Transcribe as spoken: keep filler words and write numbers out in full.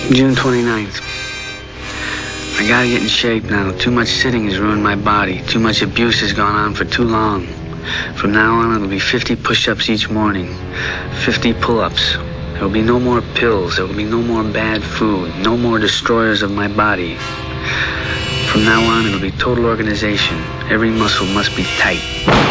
June twenty-ninth. I gotta get in shape now. Too much sitting has ruined my body. Too much abuse has gone on for too long. From now on, it'll be fifty push-ups each morning, fifty pull-ups. There will be no more pills. There will be no more bad food. No more destroyers of my body. From now on, it'll be total organization. Every muscle must be tight.